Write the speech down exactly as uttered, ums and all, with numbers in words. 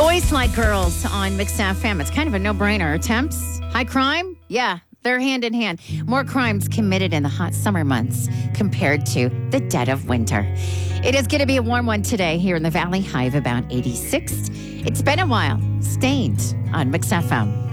Boys Like Girls on Mix F M. It's kind of a no-brainer. Temps, high crime, yeah, they're hand in hand. More crimes committed in the hot summer months compared to the dead of winter. It is going to be a warm one today here in the Valley, high of about eighty-six. It's been a while. Stained on Mix F M.